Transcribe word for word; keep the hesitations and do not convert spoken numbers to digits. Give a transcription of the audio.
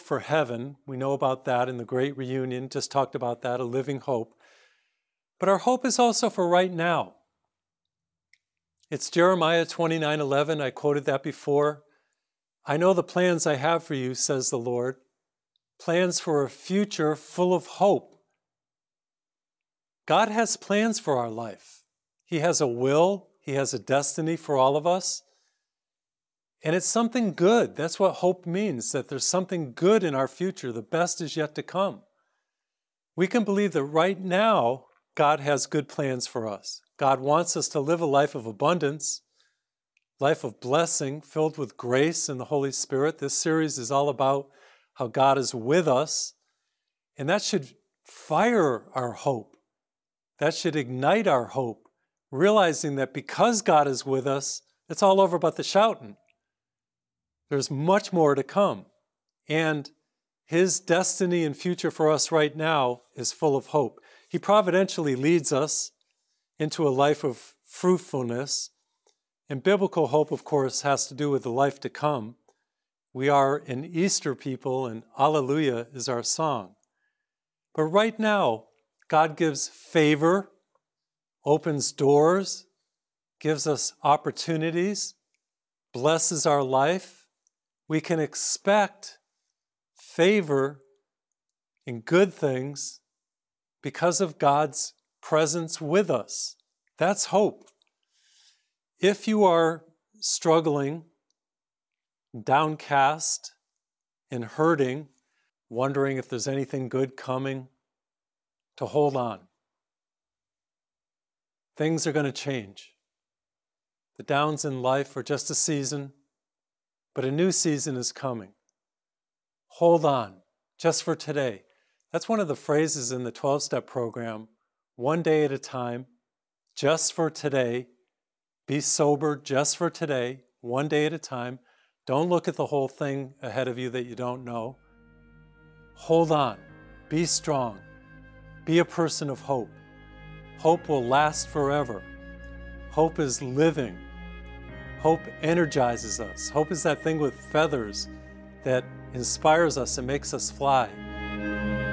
for heaven. We know about that in the Great Reunion, just talked about that, a living hope. But our hope is also for right now. It's Jeremiah twenty-nine eleven. I quoted that before. I know the plans I have for you, says the Lord, plans for a future full of hope. God has plans for our life. He has a will. He has a destiny for all of us. And it's something good. That's what hope means, that there's something good in our future. The best is yet to come. We can believe that right now, God has good plans for us. God wants us to live a life of abundance, life of blessing, filled with grace and the Holy Spirit. This series is all about how God is with us, and that should fire our hope. That should ignite our hope, realizing that because God is with us, it's all over but the shouting. There's much more to come, and His destiny and future for us right now is full of hope. He providentially leads us into a life of fruitfulness, and biblical hope, of course, has to do with the life to come. We are an Easter people, and Alleluia is our song. But right now, God gives favor, opens doors, gives us opportunities, blesses our life. We can expect favor in good things because of God's presence with us. That's hope. If you are struggling, downcast, and hurting, wondering if there's anything good coming, to hold on. Things are going to change. The downs in life are just a season, but a new season is coming. Hold on, just for today. That's one of the phrases in the twelve-step program. One day at a time, just for today. Be sober just for today, one day at a time. Don't look at the whole thing ahead of you that you don't know. Hold on. Be strong. Be a person of hope. Hope will last forever. Hope is living. Hope energizes us. Hope is that thing with feathers that inspires us and makes us fly.